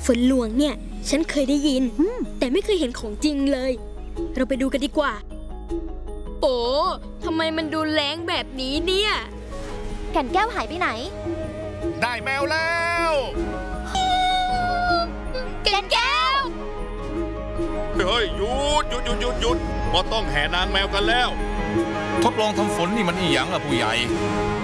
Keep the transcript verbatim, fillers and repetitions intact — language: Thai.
ฝนหลวงเนี่ยฉันเคยได้ยินแต่ไม่เคยเห็นของจริงเลยเราไปดูกันดีกว่าโอ้ทำไมมันดูแรงแบบนี้เนี่ยแก่นแก้วหายไปไหนได้แมวแล้วแก่นแก้วเฮ้ยหยุดหยุดหยุดหยุดหยุดก็ต้องแห่นางแมวกันแล้วทดลองทำฝนนี่มันอีหยังล่ะผู้ใหญ่